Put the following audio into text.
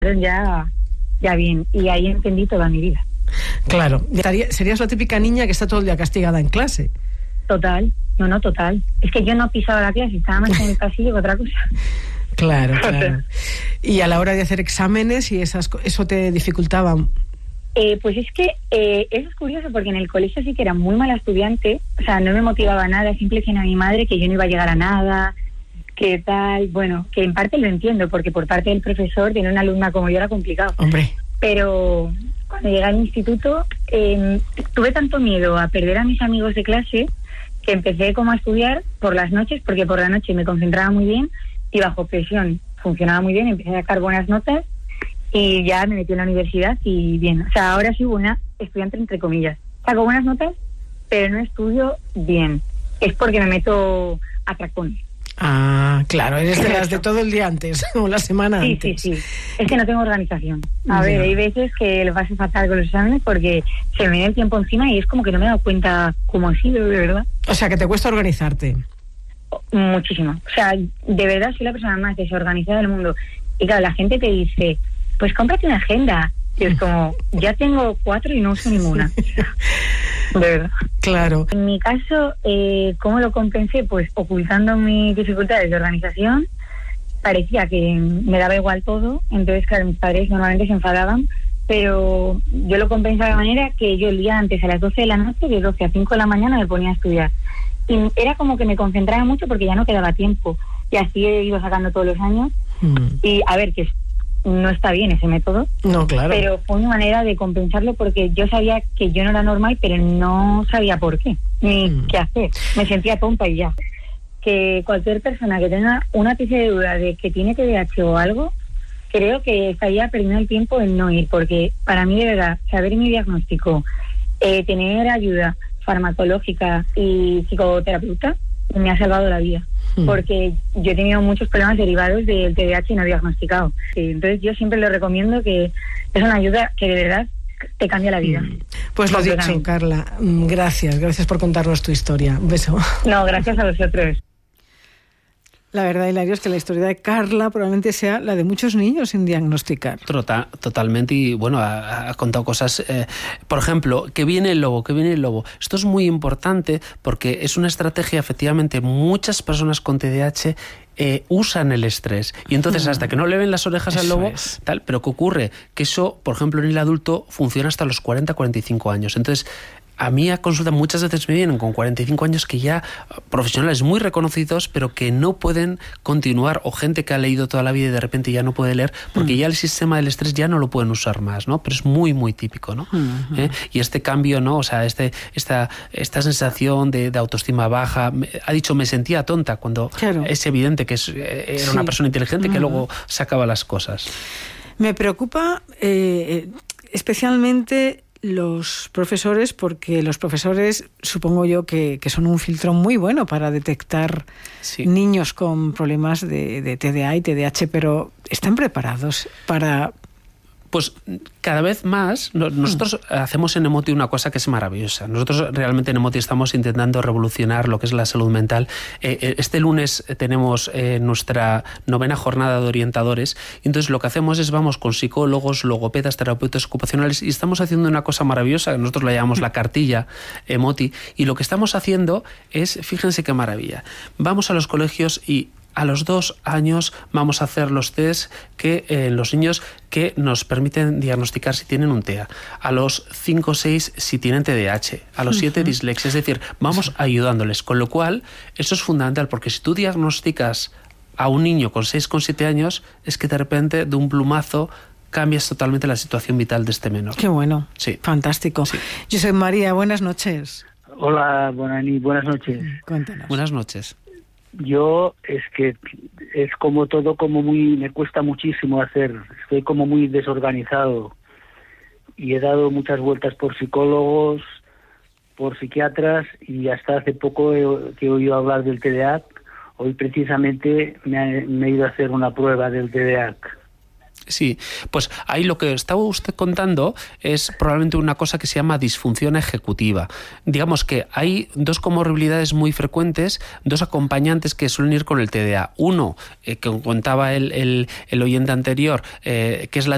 ya bien, y ahí entendí toda mi vida. Claro, serías la típica niña que está todo el día castigada en clase. Total, total. Es que yo no pisaba la clase, estaba más en el pasillo que otra cosa. Claro. Y a la hora de hacer exámenes y eso te dificultaba. Pues es que eso es curioso, porque en el colegio sí que era muy mala estudiante, o sea, no me motivaba nada, siempre decía a mi madre que yo no iba a llegar a nada, que tal, bueno, que en parte lo entiendo, porque por parte del profesor tener una alumna como yo era complicado. Hombre. Pero cuando llegué al instituto tuve tanto miedo a perder a mis amigos de clase que empecé como a estudiar por las noches, porque por la noche me concentraba muy bien y bajo presión funcionaba muy bien, empecé a sacar buenas notas y ya me metí en la universidad y bien. O sea, ahora soy buena estudiante entre comillas. Saco buenas notas, pero no estudio bien. Es porque me meto a tracones. Ah, claro, eres de las de todo el día antes, o la semana antes. Sí. Es que no tengo organización. A ver, hay veces que lo paso fatal con los exámenes porque se me viene el tiempo encima y es como que no me he dado cuenta cómo ha sido, de verdad. O sea, que te cuesta organizarte. Muchísimo. O sea, de verdad soy la persona más desorganizada del mundo. Y claro, la gente te dice, pues cómprate una agenda. Y es como, ya tengo 4 y no uso ninguna. De verdad. Claro. En mi caso, ¿cómo lo compensé? Pues ocultando mis dificultades de organización. Parecía que me daba igual todo. Entonces, claro, mis padres normalmente se enfadaban. Pero yo lo compensaba de manera que yo el día antes, a las 12 de la noche, de 12 a 5 de la mañana, me ponía a estudiar. Y era como que me concentraba mucho porque ya no quedaba tiempo. Y así he ido sacando todos los años. Y a ver, que no está bien ese método. No, claro. Pero fue una manera de compensarlo porque yo sabía que yo no era normal, pero no sabía por qué, ni qué hacer. Me sentía tonta y ya. Que cualquier persona que tenga una ápice de duda de que tiene TDAH o algo, creo que estaría perdiendo el tiempo en no ir, porque para mí, de verdad, saber mi diagnóstico, tener ayuda farmacológica y psicoterapeuta, me ha salvado la vida. Porque yo he tenido muchos problemas derivados del TDAH no diagnosticado. Entonces yo siempre le recomiendo que es una ayuda que de verdad te cambia la vida. Pues lo dicho, Carla. Gracias por contarnos tu historia. Un beso. No, gracias a vosotros. La verdad, Hilario, es que la historia de Carla probablemente sea la de muchos niños sin diagnosticar. Totalmente, y bueno, ha contado cosas. Por ejemplo, que viene el lobo. Esto es muy importante porque es una estrategia, efectivamente, muchas personas con TDAH usan el estrés. Y entonces, hasta que no le ven las orejas al lobo, tal, pero ¿qué ocurre? Que eso, por ejemplo, en el adulto funciona hasta los 40-45 años. Entonces, a mí a consulta muchas veces me vienen con 45 años que ya profesionales muy reconocidos, pero que no pueden continuar, o gente que ha leído toda la vida y de repente ya no puede leer, porque ya el sistema del estrés ya no lo pueden usar más, ¿no? Pero es muy, muy típico, ¿no? Y este cambio, ¿no? O sea, esta sensación de autoestima baja, ha dicho, me sentía tonta, cuando claro, es evidente que era una persona inteligente que luego sacaba las cosas. Me preocupa especialmente los profesores, porque los profesores supongo yo que son un filtro muy bueno para detectar niños con problemas de TDA y TDAH, pero ¿están preparados para...? Pues cada vez más nosotros hacemos en Emoti una cosa que es maravillosa. Nosotros realmente en Emoti estamos intentando revolucionar lo que es la salud mental. Este lunes tenemos nuestra 9ª jornada de orientadores, y entonces lo que hacemos es vamos con psicólogos, logopedas, terapeutas ocupacionales, y estamos haciendo una cosa maravillosa. Nosotros la llamamos la cartilla Emoti, y lo que estamos haciendo es, fíjense qué maravilla, vamos a los colegios y a los 2 años vamos a hacer los test que los niños que nos permiten diagnosticar si tienen un TEA. A los 5 o 6 si tienen TDAH. A los 7 dislexia. Es decir, vamos ayudándoles. Con lo cual, eso es fundamental, porque si tú diagnosticas a un niño con 6, con 7 años, es que de repente, de un plumazo, cambias totalmente la situación vital de este menor. Qué bueno. Sí. Fantástico. Sí. Josep María, buenas noches. Hola, buenas noches. Cuéntanos. Buenas noches. Yo es que es como todo, como muy, me cuesta muchísimo hacer, estoy como muy desorganizado y he dado muchas vueltas por psicólogos, por psiquiatras, y hasta hace poco que he oído hablar del TDAH. Hoy precisamente me he ido a hacer una prueba del TDAH. Sí, pues ahí lo que estaba usted contando es probablemente una cosa que se llama disfunción ejecutiva. Digamos que hay 2 comorbilidades muy frecuentes, 2 acompañantes que suelen ir con el TDA. Uno, que contaba el oyente anterior, que es la